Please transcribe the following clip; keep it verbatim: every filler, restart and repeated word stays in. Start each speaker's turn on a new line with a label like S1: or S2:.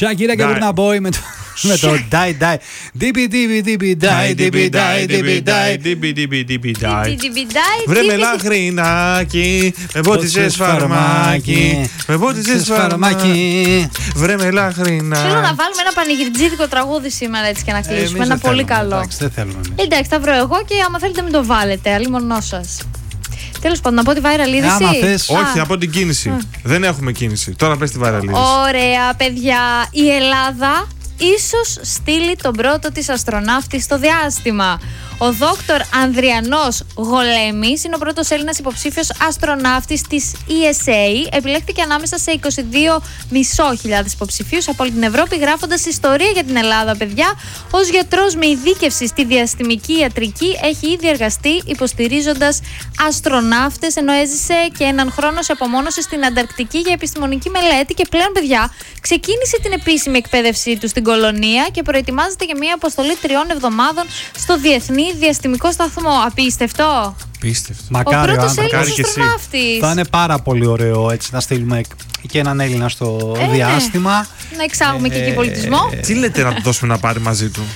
S1: Shakira και Burna Boy με το, με το Die Die. Διπι διπι διπι die, διπι die, διπι die,
S2: διπι διπι διπι die. Βρε με λαχρινάκι, με πότισες φαρμάκι, με πότισες φαρμάκι. Βρε με λαχρινάκι.
S3: Θέλω να βάλουμε ένα πανηγυρτζίδικο τραγούδι σήμερα έτσι και να κλείσουμε. Ένα πολύ καλό.
S1: Εντάξει, δεν θέλουμε.
S3: Εντάξει, θα βρω εγώ και άμα θέλετε μην το βάλετε. Αλλή μονό σας. Τέλος πάντων, να πω τη viral είδηση.
S2: Όχι, από την κίνηση. Α. Δεν έχουμε κίνηση. Τώρα πες τη viral είδηση.
S3: Ωραία, παιδιά. Η Ελλάδα ίσως στείλει τον πρώτο της αστροναύτη στο διάστημα. Ο δόκτωρ Ανδριανός Γολέμης είναι ο πρώτος Έλληνας υποψήφιος αστροναύτης της ι ες έι. Επιλέχθηκε ανάμεσα σε είκοσι δύο χιλιάδες πεντακόσιους υποψηφίους από όλη την Ευρώπη, γράφοντας ιστορία για την Ελλάδα, παιδιά. Ως γιατρός με ειδίκευση στη διαστημική ιατρική, έχει ήδη εργαστεί υποστηρίζοντας αστροναύτες, ενώ έζησε και έναν χρόνο σε απομόνωση στην Ανταρκτική για επιστημονική μελέτη. Και πλέον, παιδιά, ξεκίνησε την επίσημη εκπαίδευσή του στην Κολονία και προετοιμάζεται για μια αποστολή τριών εβδομάδων στο Διεθνή Διαστημικό Σταθμό. Απίστευτο.
S2: Απίστευτο.
S1: Μακάρι,
S3: ο πρώτος Έλληνας αστροναύτης.
S1: Θα είναι πάρα πολύ ωραίο έτσι να στείλουμε και έναν Έλληνα στο ε, διάστημα.
S3: Να εξάγουμε ε, και εκεί πολιτισμό.
S2: Τι λέτε να του δώσουμε να πάρει μαζί του.